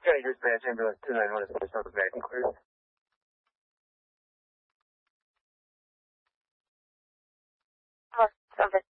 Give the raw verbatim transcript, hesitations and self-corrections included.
County Dispatch Ambulance two nine one is placed on the back and clear. Oh, something.